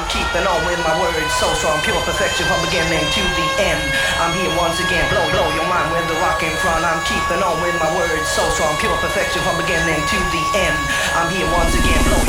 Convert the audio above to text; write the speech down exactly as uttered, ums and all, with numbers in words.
keeping on with my words so strong, pure perfection from beginning to the end. I'm here once again, blow, blow your mind with the rock in front. I'm keeping on with my words so strong, pure perfection from beginning to the end. I'm here once again, blow